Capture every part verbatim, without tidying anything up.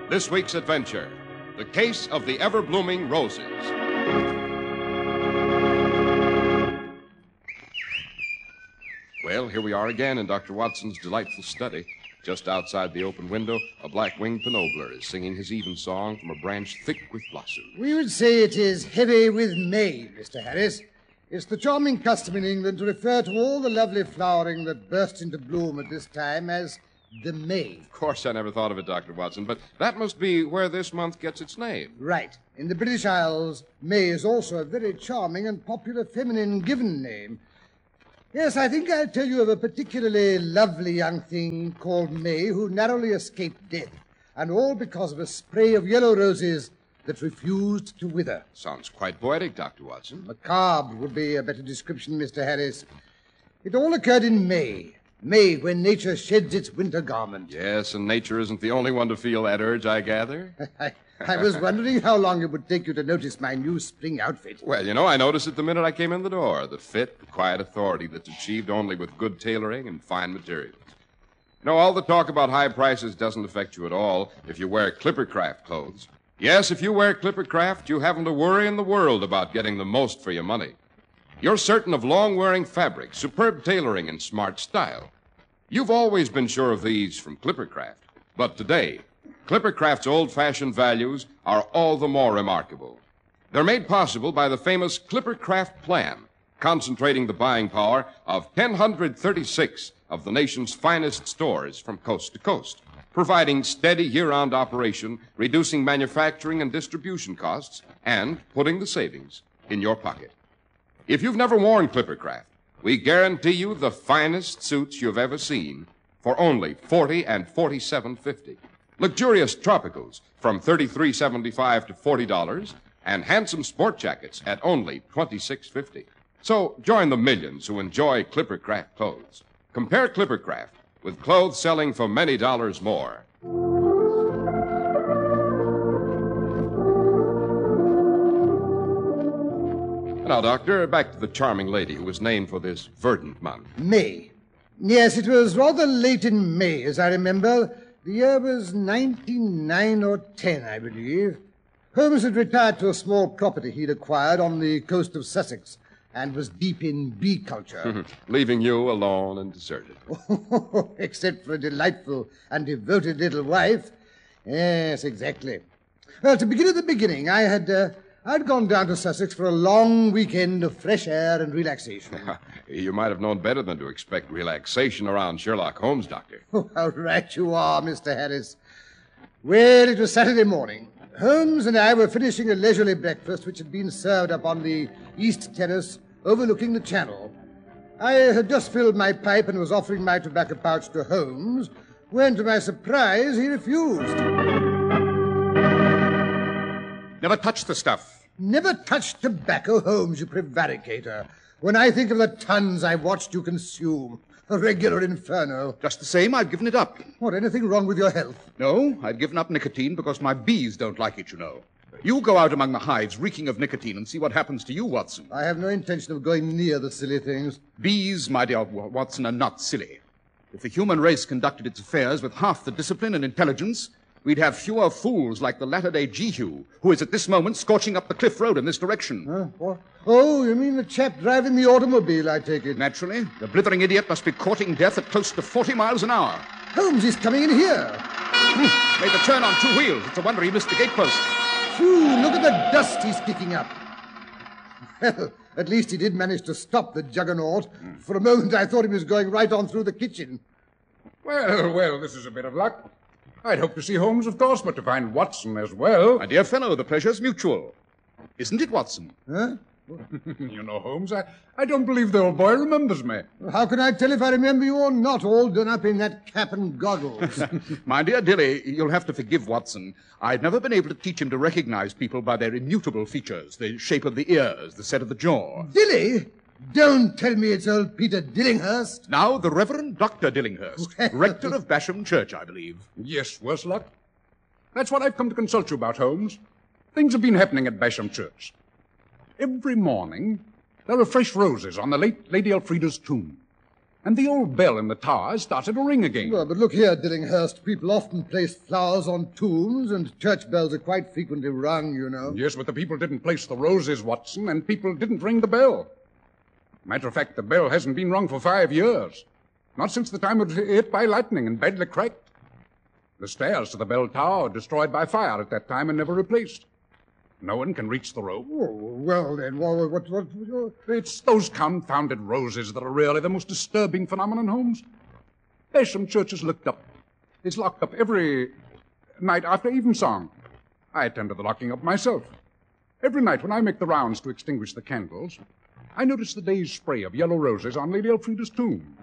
This week's adventure, The Case of the Ever-Blooming Roses. Well, here we are again in Doctor Watson's delightful study. Just outside the open window, a black-winged panobler is singing his evensong from a branch thick with blossom. We would say it is heavy with May, Mister Harris. It's the charming custom in England to refer to all the lovely flowering that bursts into bloom at this time as the May. Of course, I never thought of it, Doctor Watson, but that must be where this month gets its name. Right. In the British Isles, May is also a very charming and popular feminine given name. Yes, I think I'll tell you of a particularly lovely young thing called May who narrowly escaped death, and all because of a spray of yellow roses that refused to wither. Sounds quite poetic, Doctor Watson. Macabre would be a better description, Mister Harris. It all occurred in May. May, when nature sheds its winter garment. Yes, and nature isn't the only one to feel that urge, I gather. I, I was wondering how long it would take you to notice my new spring outfit. Well, you know, I noticed it the minute I came in the door. The fit, the quiet authority that's achieved only with good tailoring and fine materials. You know, all the talk about high prices doesn't affect you at all if you wear Clippercraft clothes. Yes, if you wear Clippercraft, you haven't a worry in the world about getting the most for your money. You're certain of long-wearing fabric, superb tailoring, and smart style. You've always been sure of these from Clippercraft. But today, Clippercraft's old-fashioned values are all the more remarkable. They're made possible by the famous Clippercraft Plan, concentrating the buying power of one thousand thirty-six of the nation's finest stores from coast to coast, providing steady year-round operation, reducing manufacturing and distribution costs, and putting the savings in your pocket. If you've never worn Clippercraft, we guarantee you the finest suits you've ever seen for only forty and forty-seven fifty. Luxurious tropicals from thirty-three seventy-five to forty dollars, and handsome sport jackets at only twenty-six fifty. So join the millions who enjoy Clippercraft clothes. Compare Clippercraft with clothes selling for many dollars more. Now, Doctor, back to the charming lady who was named for this verdant month. May. Yes, it was rather late in May, as I remember. The year was nineteen-nine or ten, I believe. Holmes had retired to a small property he'd acquired on the coast of Sussex and was deep in bee culture. Leaving you alone and deserted. Except for a delightful and devoted little wife. Yes, exactly. Well, to begin at the beginning, I had... Uh, I'd gone down to Sussex for a long weekend of fresh air and relaxation. You might have known better than to expect relaxation around Sherlock Holmes, Doctor. Oh, how right you are, Mister Harris. Well, it was Saturday morning. Holmes and I were finishing a leisurely breakfast which had been served up on the east terrace overlooking the channel. I had just filled my pipe and was offering my tobacco pouch to Holmes when, to my surprise, he refused. Never touch the stuff. Never touch tobacco, Holmes, you prevaricator. When I think of the tons I've watched you consume, a regular inferno. Just the same, I've given it up. What, anything wrong with your health? No, I've given up nicotine because my bees don't like it, you know. You go out among the hives reeking of nicotine and see what happens to you, Watson. I have no intention of going near the silly things. Bees, my dear Watson, are not silly. If the human race conducted its affairs with half the discipline and intelligence, we'd have fewer fools like the latter-day Jehu, who is at this moment scorching up the cliff road in this direction. Huh? What? Oh, you mean the chap driving the automobile, I take it. Naturally. The blithering idiot must be courting death at close to forty miles an hour. Holmes, he's coming in here. Hmm. Made the turn on two wheels. It's a wonder he missed the gatepost. Phew, look at the dust he's kicking up. Well, at least he did manage to stop the juggernaut. Mm. For a moment, I thought he was going right on through the kitchen. Well, well, this is a bit of luck. I'd hoped to see Holmes, of course, but to find Watson as well. My dear fellow, the pleasure's mutual. Isn't it, Watson? Huh? You know, Holmes, I, I don't believe the old boy remembers me. How can I tell if I remember you or not, all done up in that cap and goggles? My dear Dilly, you'll have to forgive Watson. I've never been able to teach him to recognize people by their immutable features, the shape of the ears, the set of the jaw. Dilly? Don't tell me it's old Peter Dillinghurst. Now, the Reverend Doctor Dillinghurst, rector of Basham Church, I believe. Yes, worse luck. That's what I've come to consult you about, Holmes. Things have been happening at Basham Church. Every morning, there are fresh roses on the late Lady Elfrida's tomb. And the old bell in the tower has started to ring again. Well, but look here, Dillinghurst. People often place flowers on tombs, and church bells are quite frequently rung, you know. Yes, but the people didn't place the roses, Watson, and people didn't ring the bell. Matter of fact, the bell hasn't been rung for five years. Not since the time it was hit by lightning and badly cracked. The stairs to the bell tower were destroyed by fire at that time and never replaced. No one can reach the rope. Oh, well, then, what, what, what, what... It's those confounded roses that are really the most disturbing phenomenon, Holmes. Basham Church is locked up. It's locked up every night after evensong. I attend to the locking up myself. Every night when I make the rounds to extinguish the candles, I notice the day's spray of yellow roses on Lady Elfrida's tomb.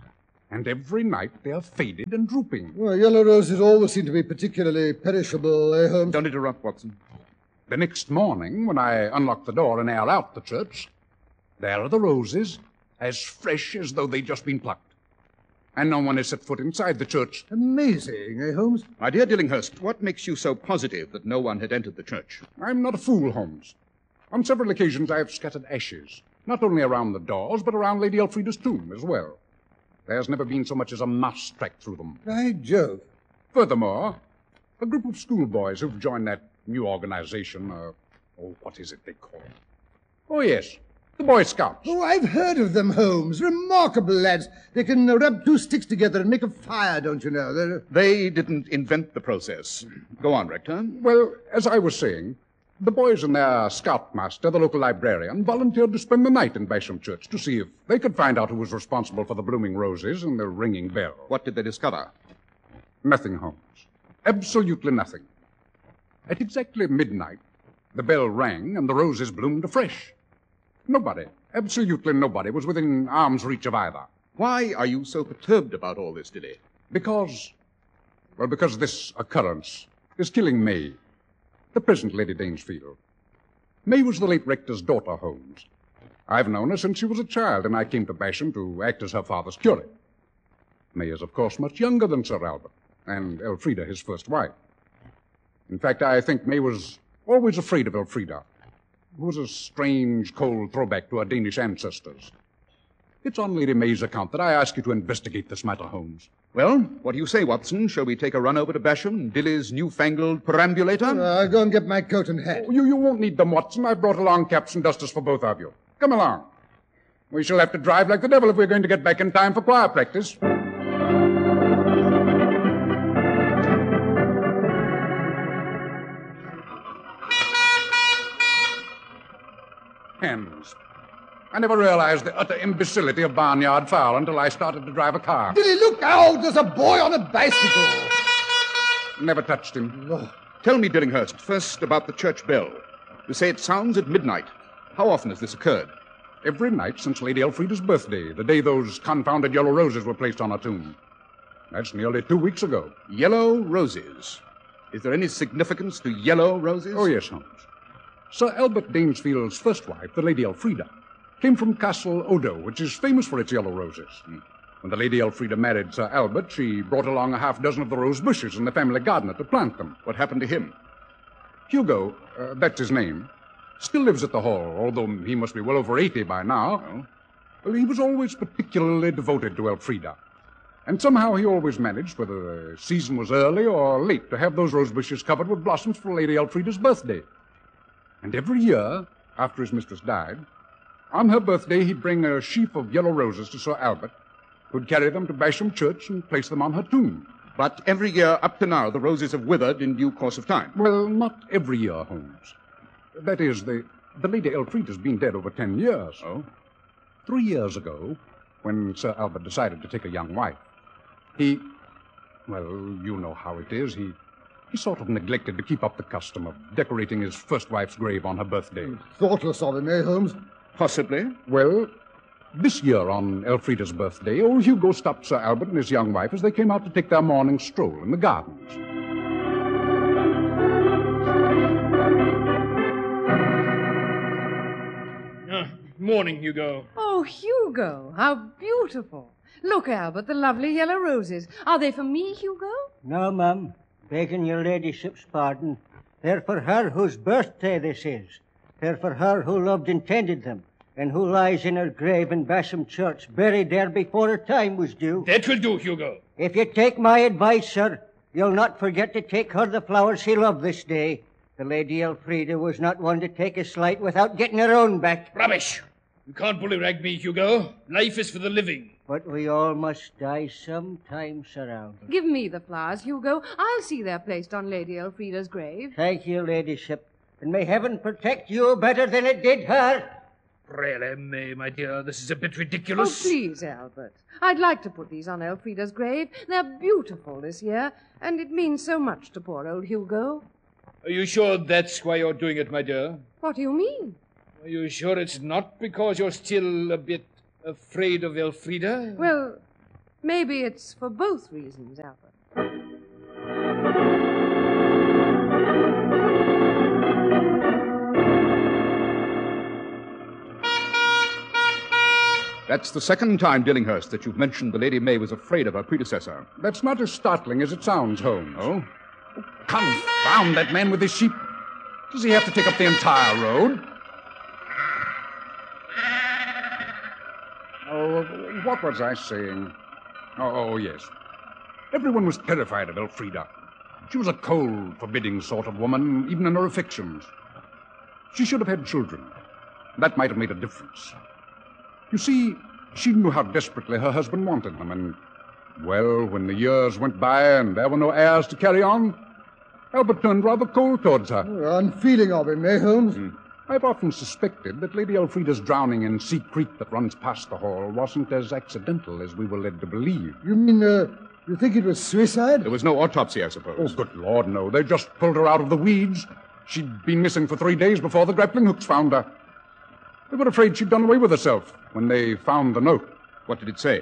And every night they are faded and drooping. Well, yellow roses always seem to be particularly perishable, eh, Holmes? Don't interrupt, Watson. The next morning, when I unlock the door and air out the church, there are the roses, as fresh as though they'd just been plucked. And no one has set foot inside the church. Amazing, eh, Holmes? My dear Dillinghurst, what makes you so positive that no one had entered the church? I'm not a fool, Holmes. On several occasions I have scattered ashes, not only around the doors, but around Lady Elfrida's tomb as well. There's never been so much as a mouse tracked through them. By Jove. Furthermore, a group of schoolboys who've joined that new organization, uh, oh, what is it they call it? Oh, yes, the Boy Scouts. Oh, I've heard of them, Holmes. Remarkable lads. They can uh, rub two sticks together and make a fire, don't you know? They're... They didn't invent the process. Go on, Rector. Well, as I was saying, the boys and their scoutmaster, the local librarian, volunteered to spend the night in Basham Church to see if they could find out who was responsible for the blooming roses and the ringing bell. What did they discover? Nothing, Holmes. Absolutely nothing. At exactly midnight, the bell rang and the roses bloomed afresh. Nobody, absolutely nobody, was within arm's reach of either. Why are you so perturbed about all this, Dilly? Because, well, because this occurrence is killing May, the present Lady Danesfield. May was the late rector's daughter, Holmes. I've known her since she was a child, and I came to Basham to act as her father's curate. May is, of course, much younger than Sir Albert, and Elfrida, his first wife. In fact, I think May was always afraid of Elfrida, who was a strange, cold throwback to her Danish ancestors. It's on Lady May's account that I ask you to investigate this matter, Holmes. Well, what do you say, Watson? Shall we take a run over to Basham and Dilly's newfangled perambulator? Uh, I'll go and get my coat and hat. Oh, you, you won't need them, Watson. I've brought along caps and dusters for both of you. Come along. We shall have to drive like the devil if we're going to get back in time for choir practice. Hens. I never realized the utter imbecility of barnyard fowl until I started to drive a car. Dilly, look out! There's a boy on a bicycle. Never touched him. Oh. Tell me, Dillinghurst, first about the church bell. You say it sounds at midnight. How often has this occurred? Every night since Lady Elfrida's birthday, the day those confounded yellow roses were placed on her tomb. That's nearly two weeks ago. Yellow roses. Is there any significance to yellow roses? Oh, yes, Holmes. Sir Albert Danesfield's first wife, the Lady Elfrida, came from Castle Odo, which is famous for its yellow roses. Hmm. When the Lady Elfrida married Sir Albert, she brought along a half dozen of the rose bushes in the family garden to plant them. What happened to him? Hugo, uh, that's his name, still lives at the Hall, although he must be well over eighty by now. Oh? Well, he was always particularly devoted to Elfrida. And somehow he always managed, whether the season was early or late, to have those rose bushes covered with blossoms for Lady Elfrida's birthday. And every year, after his mistress died, on her birthday he'd bring a sheaf of yellow roses to Sir Albert, who'd carry them to Basham Church and place them on her tomb. But every year up to now, the roses have withered in due course of time. Well, not every year, Holmes. That is, the, the Lady Elfrida's been dead over ten years. Oh? Three years ago, when Sir Albert decided to take a young wife, he, well, you know how it is, he, he sort of neglected to keep up the custom of decorating his first wife's grave on her birthday. Thoughtless of him, eh, Holmes? Possibly. Well, this year on Elfrida's birthday, old Hugo stopped Sir Albert and his young wife as they came out to take their morning stroll in the gardens. Uh, morning, Hugo. Oh, Hugo, how beautiful. Look, Albert, the lovely yellow roses. Are they for me, Hugo? No, Mum. Begging your ladyship's pardon. They're for her whose birthday this is. They're for her who loved and tended them. and who lies in her grave in Basham Church, buried there before her time was due. That will do, Hugo. If you take my advice, sir, you'll not forget to take her the flowers she loved this day. The Lady Elfrida was not one to take a slight without getting her own back. Rubbish! You can't bullyrag me, Hugo. Life is for the living. But we all must die sometime, Sir Albert. Give me the flowers, Hugo. I'll see they're placed on Lady Elfrida's grave. Thank you, ladyship. And may heaven protect you better than it did her. Really, May, my dear, this is a bit Oh, ridiculous. please, Albert. I'd like to put these on Elfrida's grave. They're beautiful this year, and it means so much to poor old Hugo. Are you sure that's why you're doing it, my dear? What do you mean? Are you sure it's not because you're still a bit afraid of Elfrida? Well, maybe it's for both reasons, Albert. That's the second time, Dillinghurst, that you've mentioned the Lady May was afraid of her predecessor. That's not as startling as it sounds, Holmes. Oh? Confound that man with his sheep. Does he have to take up the entire road? Oh, what was I saying? Oh, oh, yes. Everyone was terrified of Elfrida. She was a cold, forbidding sort of woman, even in her affections. She should have had children. That might have made a difference. You see, she knew how desperately her husband wanted them, and, well, when the years went by and there were no heirs to carry on, Albert turned rather cold towards her. Oh, unfeeling of him, eh, Holmes? Mm. I've often suspected that Lady Elfrida's drowning in Sea Creek that runs past the hall wasn't as accidental as we were led to believe. You mean, uh, you think it was suicide? There was no autopsy, I suppose. Oh, good Lord, no. They just pulled her out of the weeds. She'd been missing for three days before the grappling hooks found her. They were afraid she'd done away with herself when they found the note. What did it say?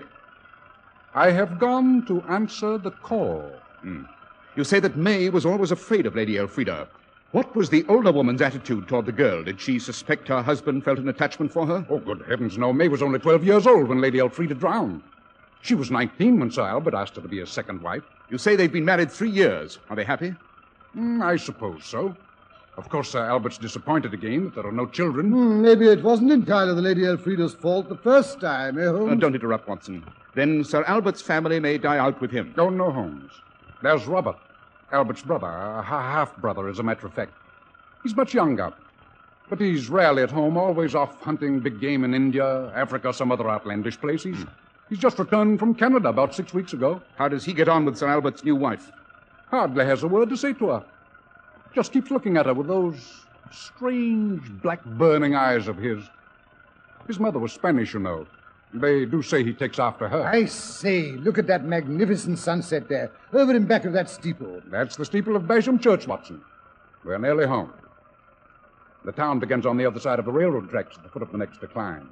I have gone to answer the call. Hmm. You say that May was always afraid of Lady Elfrida. What was the older woman's attitude toward the girl? Did she suspect her husband felt an attachment for her? Oh, good heavens, no. May was only twelve years old when Lady Elfrida drowned. She was nineteen when Sir Albert asked her to be his second wife. You say they've been married three years. Are they happy? Mm, I suppose so. Of course, Sir Albert's disappointed again that there are no children. Hmm, maybe it wasn't entirely the Lady Elfrida's fault the first time, eh, Holmes? Uh, don't interrupt, Watson. Then Sir Albert's family may die out with him. Oh, no, Holmes. There's Robert, Albert's brother, a half-brother, as a matter of fact. He's much younger, but he's rarely at home, always off hunting big game in India, Africa, some other outlandish place. He's, he's just returned from Canada about six weeks ago. How does he get on with Sir Albert's new wife? Hardly has a word to say to her. Just keeps looking at her with those strange, black, burning eyes of his. His mother was Spanish, you know. They do say he takes after her. I say, look at that magnificent sunset there, over in back of that steeple. That's the steeple of Basham Church, Watson. We're nearly home. The town begins on the other side of the railroad tracks at the foot of the next decline.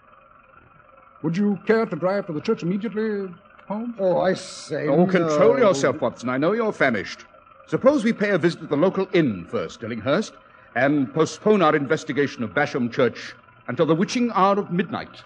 Would you care to drive to the church immediately, Holmes? Oh, I say, Oh, no. control yourself, Watson. I know you're famished. Suppose we pay a visit at the local inn first, Dillinghurst, and postpone our investigation of Basham Church until the witching hour of midnight.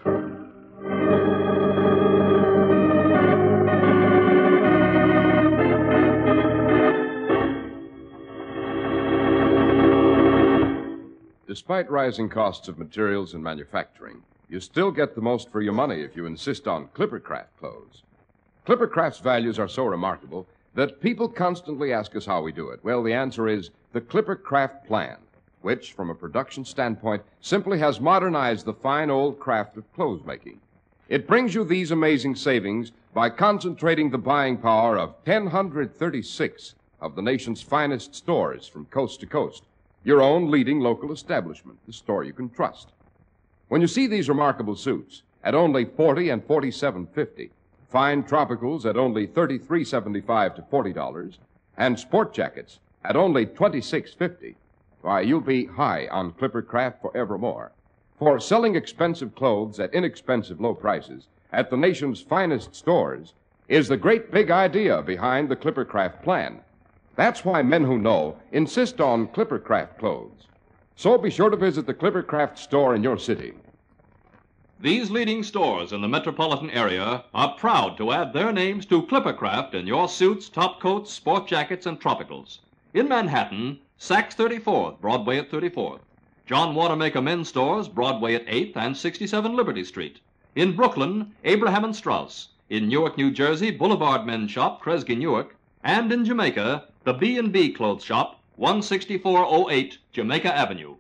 Despite rising costs of materials and manufacturing, you still get the most for your money if you insist on Clippercraft clothes. Clippercraft's values are so remarkable that people constantly ask us how we do it. Well, the answer is the Clippercraft Plan, which, from a production standpoint, simply has modernized the fine old craft of clothes making. It brings you these amazing savings by concentrating the buying power of one hundred thirty-six of the nation's finest stores from coast to coast, your own leading local establishment, the store you can trust. When you see these remarkable suits at only forty dollars and forty-seven fifty, fine tropicals at only thirty-three seventy-five to forty dollars, and sport jackets at only twenty-six fifty, why, you'll be high on Clippercraft forevermore. For selling expensive clothes at inexpensive low prices at the nation's finest stores is the great big idea behind the Clippercraft Plan. That's why men who know insist on Clippercraft clothes. So be sure to visit the Clippercraft store in your city. These leading stores in the metropolitan area are proud to add their names to Clippercraft in your suits, top coats, sport jackets, and tropicals. In Manhattan, Saks thirty-fourth, Broadway at thirty-fourth. John Wanamaker Men's Stores, Broadway at eighth and sixty-seven Liberty Street. In Brooklyn, Abraham and Strauss. In Newark, New Jersey, Boulevard Men's Shop, Kresge Newark. And in Jamaica, the B and B Clothes Shop, one sixty-four oh eight Jamaica Avenue.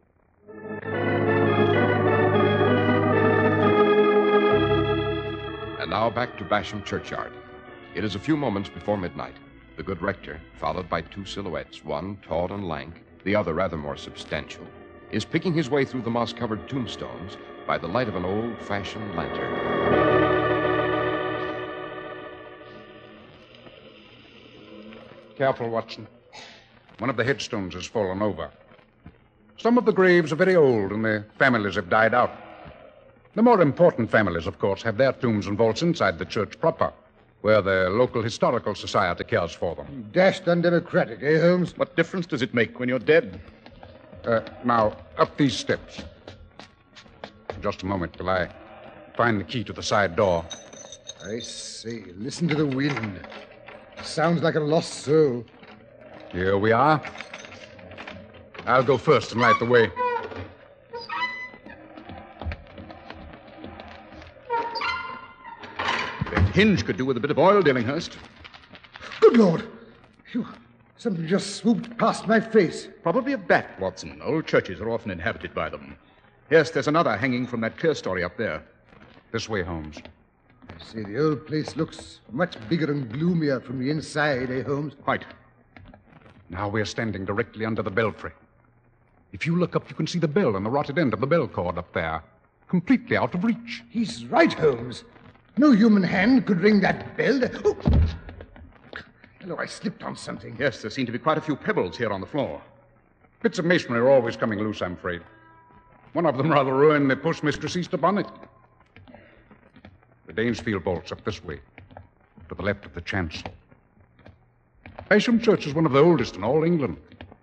And now back to Basham Churchyard. It is a few moments before midnight. The good rector, followed by two silhouettes, one tall and lank, the other rather more substantial, is picking his way through the moss-covered tombstones by the light of an old-fashioned lantern. Careful, Watson. One of the headstones has fallen over. Some of the graves are very old and their families have died out. The more important families, of course, have their tombs and vaults inside the church proper, where the local historical society cares for them. Dashed undemocratic, eh, Holmes? What difference does it make when you're dead? Uh, now, up these steps. Just a moment till I find the key to the side door. I say, listen to the wind. Sounds like a lost soul. Here we are. I'll go first and light the way. That hinge could do with a bit of oil, Dillinghurst. Good Lord! Phew. Something just swooped past my face. Probably a bat, Watson. Old churches are often inhabited by them. Yes, there's another hanging from that clerestory up there. This way, Holmes. I say, the old place looks much bigger and gloomier from the inside, eh, Holmes? Quite. Now we're standing directly under the belfry. If you look up, you can see the bell and the rotted end of the bell cord up there, completely out of reach. He's right, Holmes. No human hand could ring that bell. Oh! Hello, I slipped on something. Yes, there seem to be quite a few pebbles here on the floor. Bits of masonry are always coming loose, I'm afraid. One of them rather ruined the postmistress Easter bonnet. The Danesfield vault's up this way, to the left of the chancel. Basham Church is one of the oldest in all England.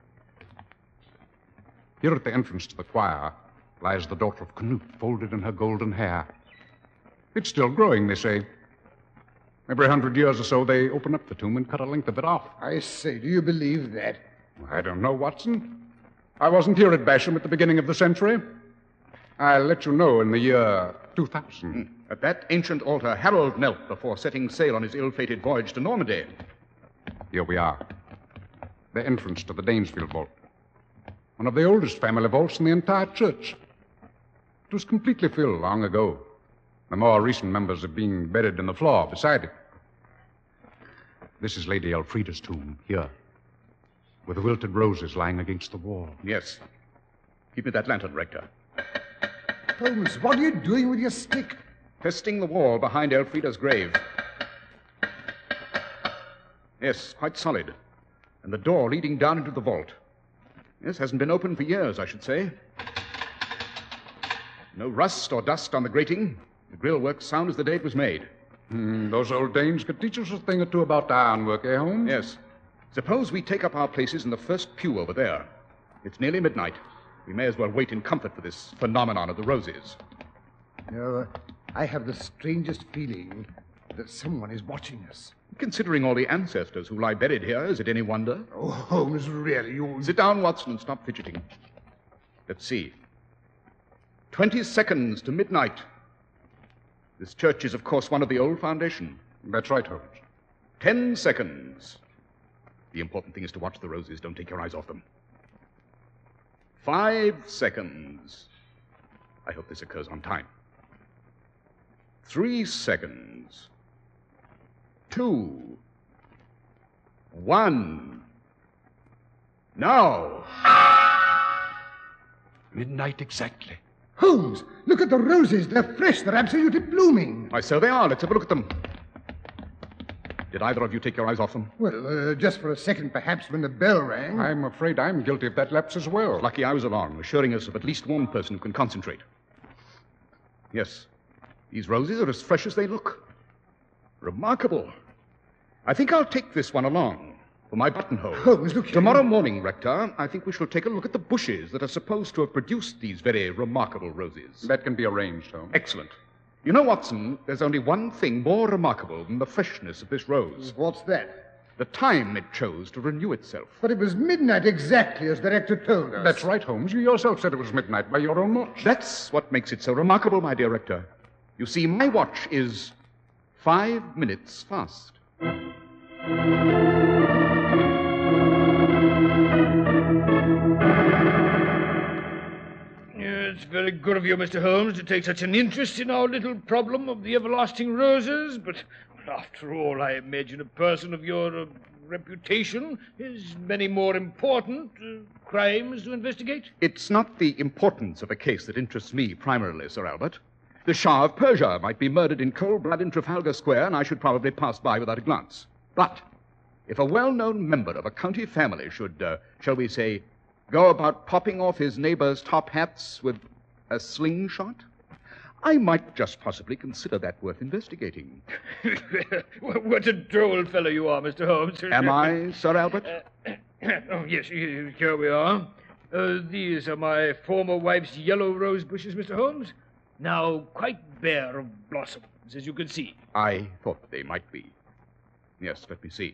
Here at the entrance to the choir lies the daughter of Canute, folded in her golden hair. It's still growing, they say. Every hundred years or so, they open up the tomb and cut a length of it off. I say, do you believe that? I don't know, Watson. I wasn't here at Basham at the beginning of the century. I'll let you know in the year two thousand. At that ancient altar, Harold knelt before setting sail on his ill-fated voyage to Normandy. Here we are. The entrance to the Danesfield vault. One of the oldest family vaults in the entire church. It was completely filled long ago. The more recent members have been buried in the floor beside it. This is Lady Elfrida's tomb, here, with the wilted roses lying against the wall. Yes. Keep me that lantern, Rector. Holmes, what are you doing with your stick? Testing the wall behind Elfrida's grave. Yes, quite solid. And the door leading down into the vault. Yes, hasn't been opened for years, I should say. No rust or dust on the grating. The grill works sound as the day it was made. Mm, those old Danes could teach us a thing or two about ironwork, eh, Holmes? Yes. Suppose we take up our places in the first pew over there. It's nearly midnight. We may as well wait in comfort for this phenomenon of the roses. You know, I have the strangest feeling that someone is watching us. Considering all the ancestors who lie buried here, is it any wonder? Oh, Holmes, really, you... Sit down, Watson, and stop fidgeting. Let's see. Twenty seconds to midnight. This church is, of course, one of the old foundation. That's right, Holmes. Ten seconds. The important thing is to watch the roses. Don't take your eyes off them. Five seconds. I hope this occurs on time. Three seconds. Two. One. Now. Midnight exactly. Holmes, look at the roses. They're fresh. They're absolutely blooming. Why, so they are. Let's have a look at them. Did either of you take your eyes off them? Well, uh, just for a second, perhaps, when the bell rang. I'm afraid I'm guilty of that lapse as well. Lucky I was along, assuring us of at least one person who can concentrate. Yes, these roses are as fresh as they look. Remarkable. I think I'll take this one along for my buttonhole. Holmes, look here. Tomorrow morning, Rector, I think we shall take a look at the bushes that are supposed to have produced these very remarkable roses. That can be arranged, Holmes. Excellent. You know, Watson, there's only one thing more remarkable than the freshness of this rose. What's that? The time it chose to renew itself. But it was midnight exactly, as the rector told us. That's right, Holmes. You yourself said it was midnight by your own watch. That's what makes it so remarkable, my dear rector. You see, my watch is five minutes fast. It's very good of you, Mister Holmes, to take such an interest in our little problem of the everlasting roses, but after all, I imagine a person of your uh, reputation has many more important uh, crimes to investigate. It's not the importance of a case that interests me primarily, Sir Albert. The Shah of Persia might be murdered in cold blood in Trafalgar Square, and I should probably pass by without a glance. But if a well-known member of a county family should, uh, shall we say, go about popping off his neighbor's top hats with a slingshot, I might just possibly consider that worth investigating. What a droll fellow you are, Mister Holmes. Am I, Sir Albert? Uh, oh, yes, here we are. Uh, these are my former wife's yellow rose bushes, Mister Holmes. Now quite bare of blossoms, as you can see. I thought they might be. Yes, let me see.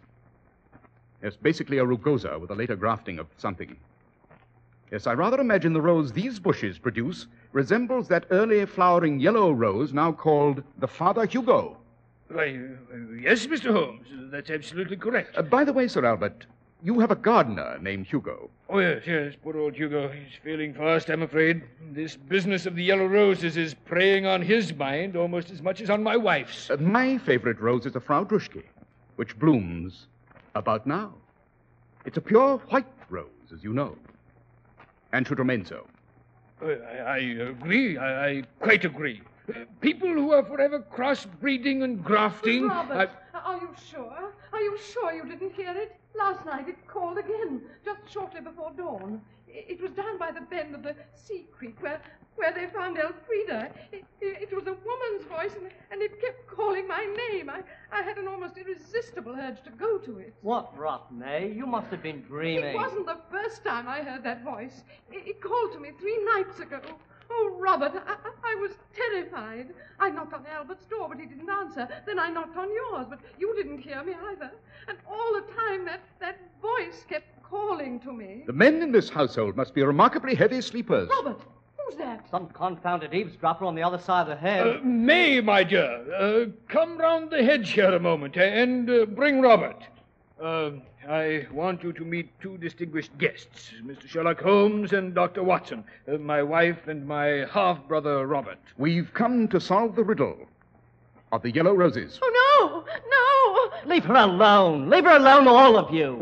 Yes, basically a rugosa with a later grafting of something. Yes, I rather imagine the rose these bushes produce resembles that early flowering yellow rose now called the Father Hugo. Why, uh, yes, Mister Holmes, that's absolutely correct. Uh, by the way, Sir Albert, you have a gardener named Hugo. Oh, yes, yes, poor old Hugo. He's failing fast, I'm afraid. This business of the yellow roses is preying on his mind almost as much as on my wife's. Uh, my favorite rose is the Frau Druschke, which blooms about now. It's a pure white rose, as you know, and should remain so. Uh, I, I agree. I, I quite agree. Uh, people who are forever cross-breeding and grafting... Robert, I... are you sure? Are you sure you didn't hear it? Last night it called again, just shortly before dawn. It was down by the bend of the Sea Creek where, where they found Elfrida. It, it, it was a woman's voice, and, and it kept calling my name. I, I had an almost irresistible urge to go to it. What rot, May? You must have been dreaming. It wasn't the first time I heard that voice. It, it called to me three nights ago. Oh, Robert, I, I was terrified. I knocked on Albert's door, but he didn't answer. Then I knocked on yours, but you didn't hear me either. And all the time that, that voice kept calling to me. The men in this household must be remarkably heavy sleepers. Robert, who's that? Some confounded eavesdropper on the other side of the hedge. Uh, May, my dear, uh, come round the hedge here a moment and uh, bring Robert. Uh, I want you to meet two distinguished guests, Mister Sherlock Holmes and Doctor Watson, uh, my wife and my half-brother Robert. We've come to solve the riddle of the yellow roses. Oh, no, no. Leave her alone. Leave her alone, all of you.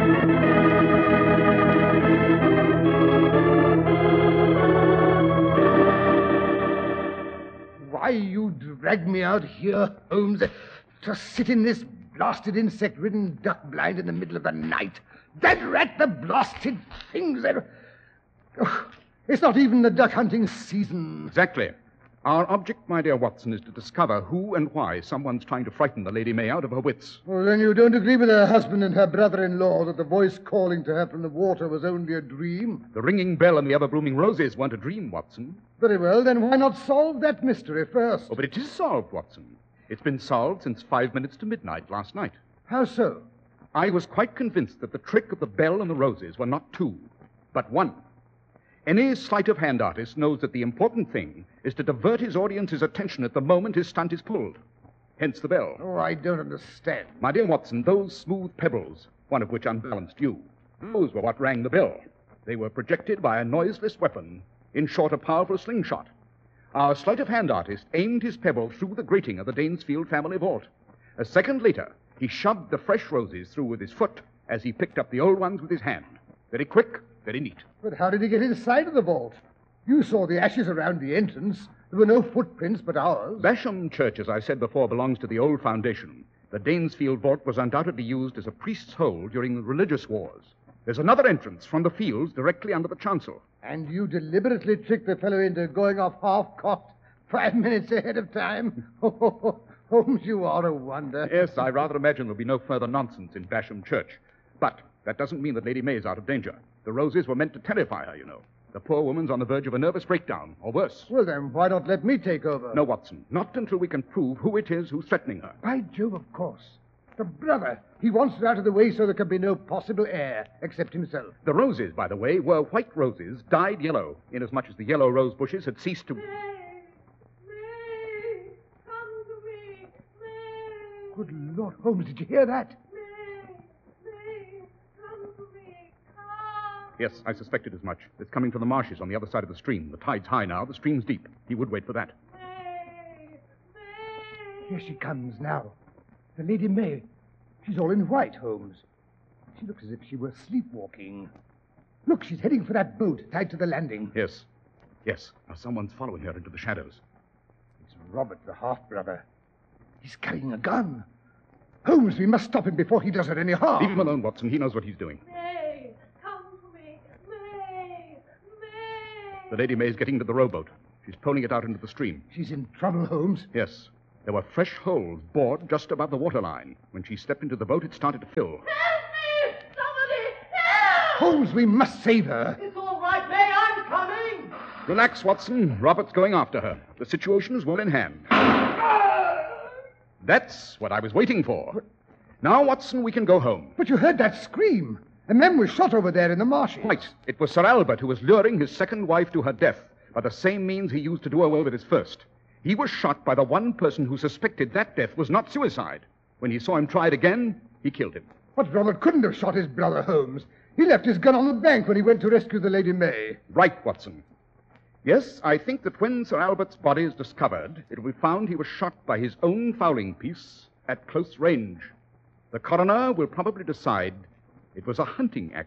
Why you dragged me out here, Holmes, to sit in this blasted insect-ridden duck blind in the middle of the night? That rat, the blasted things. Oh, it's not even the duck hunting season. Exactly. Our object, my dear Watson, is to discover who and why someone's trying to frighten the Lady May out of her wits. Well, then you don't agree with her husband and her brother-in-law that the voice calling to her from the water was only a dream? The ringing bell and the ever-blooming roses weren't a dream, Watson. Very well, then why not solve that mystery first? Oh, but it is solved, Watson. It's been solved since five minutes to midnight last night. How so? I was quite convinced that the trick of the bell and the roses were not two, but one. Any sleight-of-hand artist knows that the important thing is to divert his audience's attention at the moment his stunt is pulled. Hence the bell. Oh, I don't understand. My dear Watson, those smooth pebbles, one of which unbalanced you, those were what rang the bell. They were projected by a noiseless weapon, in short, a powerful slingshot. Our sleight-of-hand artist aimed his pebble through the grating of the Danesfield family vault. A second later, he shoved the fresh roses through with his foot as he picked up the old ones with his hand. Very quick, very neat. But how did he get inside of the vault? You saw the ashes around the entrance. There were no footprints but ours. Basham Church, as I said before, belongs to the old foundation. The Danesfield vault was undoubtedly used as a priest's hole during the religious wars. There's another entrance from the fields directly under the chancel. And you deliberately tricked the fellow into going off half-cocked five minutes ahead of time? Oh, Holmes, you are a wonder. Yes, I rather imagine there'll be no further nonsense in Basham Church. But that doesn't mean that Lady May is out of danger. The roses were meant to terrify her, you know. The poor woman's on the verge of a nervous breakdown, or worse. Well, then, why not let me take over? No, Watson, not until we can prove who it is who's threatening her. By Jove, of course. The brother. He wants her out of the way so there can be no possible heir except himself. The roses, by the way, were white roses dyed yellow, inasmuch as the yellow rose bushes had ceased to... May, May, come to me, May. Good Lord, Holmes, did you hear that? May, May, come to me, come. Yes, I suspected as much. It's coming from the marshes on the other side of the stream. The tide's high now, the stream's deep. He would wait for that. May, May. Here she comes now. The Lady May. She's all in white, Holmes. She looks as if she were sleepwalking. Look, she's heading for that boat tied to the landing. Yes. Yes. Now someone's following her into the shadows. It's Robert, the half-brother. He's carrying a gun. Holmes, we must stop him before he does her any harm. Leave him alone, Watson. He knows what he's doing. May, come to me, May, May. The Lady May's getting into the rowboat. She's poling it out into the stream. She's in trouble, Holmes. Yes. There were fresh holes bored just above the waterline. When she stepped into the boat, it started to fill. Help me! Somebody! Help! Holmes, we must save her. It's all right, May. I'm coming. Relax, Watson. Robert's going after her. The situation is well in hand. That's what I was waiting for. Now, Watson, we can go home. But you heard that scream. A man was shot over there in the marshes. Right. It was Sir Albert who was luring his second wife to her death by the same means he used to do away with his first. He was shot by the one person who suspected that death was not suicide. When he saw him try it again, he killed him. But Robert couldn't have shot his brother, Holmes. He left his gun on the bank when he went to rescue the Lady May. Right, Watson. Yes, I think that when Sir Albert's body is discovered, it will be found he was shot by his own fowling piece at close range. The coroner will probably decide it was a hunting accident.